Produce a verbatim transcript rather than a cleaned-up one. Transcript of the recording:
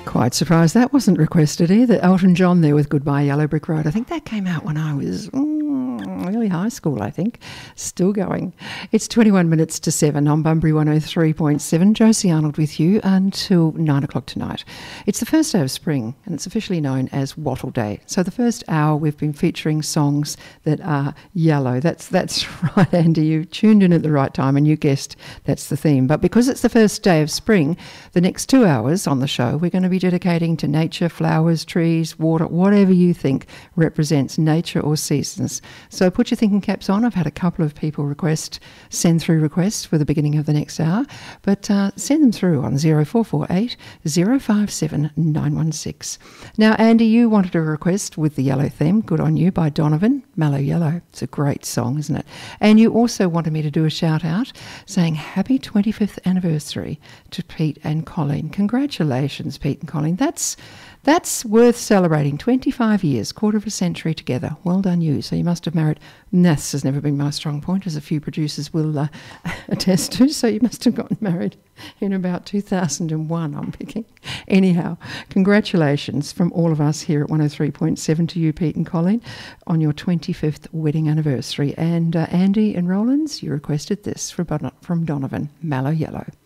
Quite surprised that wasn't requested either. Elton John there with Goodbye Yellow Brick Road. I think that came out when I was mm, early high school, I think. Still going. It's twenty-one minutes to seven on Bunbury one oh three point seven. Josie Arnold with you until nine o'clock tonight. It's the first day of spring and it's officially known as Wattle Day. So the first hour we've been featuring songs that are yellow. That's, that's right, Andy. You tuned in at the right time and you guessed that's the theme. But because it's the first day of spring, the next two hours on the show we're going to be dedicating to nature, flowers, trees, water, whatever you think represents nature or seasons. So put your thinking caps on. I've had a couple of people request, send through requests for the beginning of the next hour, but uh, send them through on zero four four eight, zero five seven, nine one six. Now, Andy, you wanted a request with the yellow theme, Good on You, by Donovan, Mellow Yellow. It's a great song, isn't it? And you also wanted me to do a shout out saying happy twenty-fifth anniversary to Pete and Colleen. Congratulations, Pete and Colleen. That's that's worth celebrating. twenty-five years, quarter of a century together. Well done you. So you must have married. This has never been my strong point, as a few producers will uh, attest to. So you must have gotten married in about two thousand one, I'm picking. Anyhow, congratulations from all of us here at one oh three point seven to you, Pete and Colleen, on your twenty-fifth wedding anniversary. And uh, Andy and Rollins, you requested this from, from Donovan, Mallow Yellow.